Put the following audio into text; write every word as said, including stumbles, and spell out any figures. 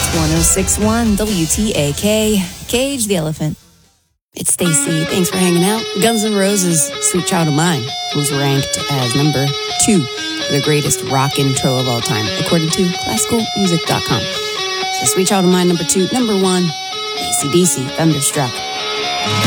one oh six point one W T A K, Cage the Elephant. It's Stacy. Thanks for hanging out. Guns N' Roses' Sweet Child of Mine was ranked as number two for the greatest rock intro of all time, according to classical music dot com. So Sweet Child of Mine, number two. Number one, A C D C, Thunderstruck.